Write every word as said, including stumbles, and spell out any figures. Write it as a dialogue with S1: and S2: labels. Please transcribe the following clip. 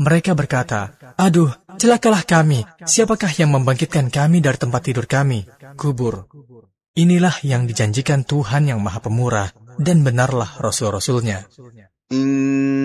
S1: Mereka berkata, "Aduh, celakalah kami. Siapakah yang membangkitkan kami dari tempat tidur kami? Kubur." Inilah yang dijanjikan Tuhan yang Maha Pemurah, dan benarlah Rasul-Rasulnya.